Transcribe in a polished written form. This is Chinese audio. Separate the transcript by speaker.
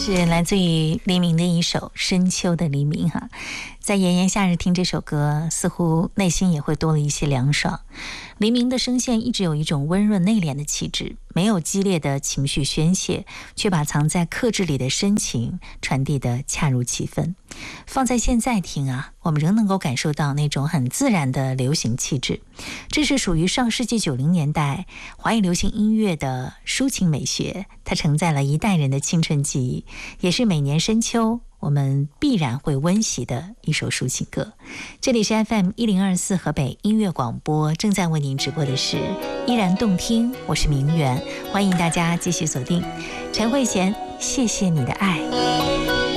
Speaker 1: 是来自于黎明的一首《深秋的黎明》哈，在炎炎夏日听这首歌，似乎内心也会多了一些凉爽。黎明的声线一直有一种温润内敛的气质，没有激烈的情绪宣泄，却把藏在克制里的深情传递得恰如其分。放在现在听啊，我们仍能够感受到那种很自然的流行气质，这是属于上世纪90年代华语流行音乐的抒情美学，它承载了一代人的青春记忆，也是每年深秋我们必然会温习的一首抒情歌。这里是 FM1024 河北音乐广播，正在为您直播的是依然动听，我是明媛，欢迎大家继续锁定陈慧娴，谢谢你的爱。